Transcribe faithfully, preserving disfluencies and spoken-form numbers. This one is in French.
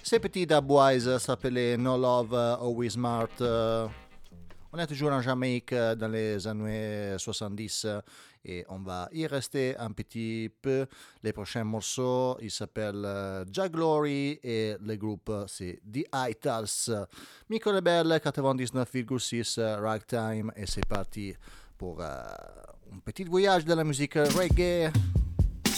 Ces petits Dubwise s'appelaient No Love, Always Smart. On est toujours en Jamaïque dans les années soixante-dix et on va y rester un petit peu. Les prochains morceaux, ils s'appellent Jah Glory et le groupe c'est The Itals. Micro Rebelle quatre-vingt-dix-neuf virgule six Ragtime et c'est parti pour euh, un petit voyage de la musique reggae.